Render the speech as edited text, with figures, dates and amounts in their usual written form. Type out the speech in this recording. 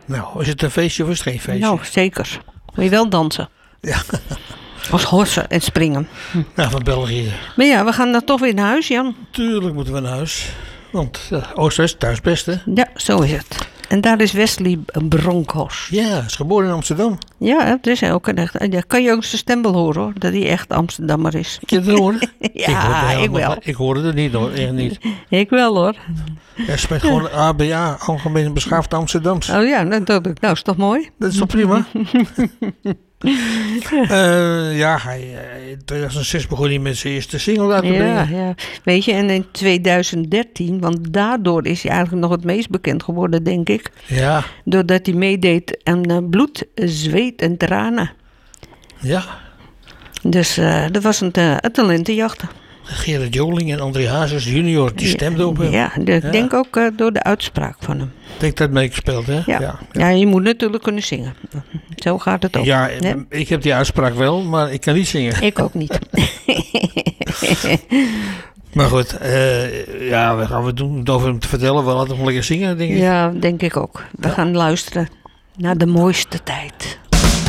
Nou, is het een feestje of is het geen feestje? Nou, zeker. Moet je wel dansen. Ja. Als horsen en springen. Nou, van België. Maar ja, we gaan dan toch weer naar huis, Jan. Tuurlijk moeten we naar huis. Want Oost-West, thuis best, hè? Ja, zo is het. En daar is Wesley Bronkhorst. Ja, is geboren in Amsterdam. Ja, het is ook een echt... Ja, kan je ook zijn stem wel horen, hoor. Dat hij echt Amsterdammer is. Kun je het horen? Ja, ik wel. Ik hoorde het niet, hoor. Echt niet. Ik wel, hoor. Hij spreekt gewoon ABA, Algemeen Beschaafd Amsterdams. Oh ja, nou is toch mooi? Dat is toch prima? In 2006 begon hij met zijn eerste single uit te brengen. Ja. Weet je, en in 2013, want daardoor is hij eigenlijk nog het meest bekend geworden, denk ik. Ja. Doordat hij meedeed aan Bloed, Zweet en Tranen. Ja. Dus dat was een talentenjacht. Gerard Joling en André Hazes junior, die stemden op hem. Ja, ik denk ook door de uitspraak van hem. Ik denk dat het meegespeeld, hè? Ja, je moet natuurlijk kunnen zingen. Zo gaat het ook. Ja, hè? ik heb die uitspraak wel, maar ik kan niet zingen. Ik ook niet. Maar goed, wat gaan we doen over hem te vertellen? We laten hem lekker zingen, denk ik. Ja, denk ik ook. We gaan luisteren naar de mooiste tijd.